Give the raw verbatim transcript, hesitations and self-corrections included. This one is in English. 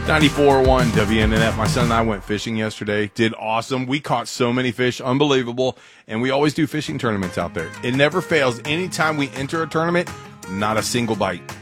ninety-four point one W N N F. My son and I went fishing yesterday. Did awesome. We caught so many fish. Unbelievable. And we always do fishing tournaments out there. It never fails. Anytime we enter a tournament, not a single bite.